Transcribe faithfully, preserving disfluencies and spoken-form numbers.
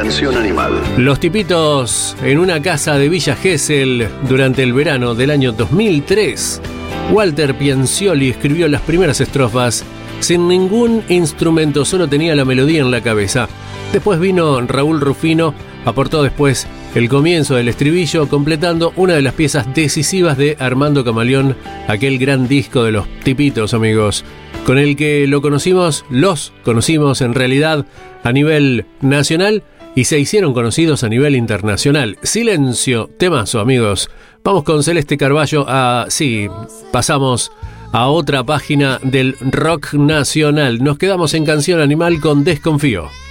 Canción Animal. Los Tipitos en una casa de Villa Gesell durante el verano del año dos mil tres. Walter Piancioli escribió las primeras estrofas sin ningún instrumento, solo tenía la melodía en la cabeza. Después vino Raúl Rufino, aportó después el comienzo del estribillo, completando una de las piezas decisivas de Armando Camaleón, aquel gran disco de los Tipitos, amigos, con el que lo conocimos, los conocimos en realidad a nivel nacional y se hicieron conocidos a nivel internacional. Silencio, temazo, amigos. Vamos con Celeste Carballo a... sí, pasamos a otra página del rock nacional. Nos quedamos en Canción Animal con Desconfío.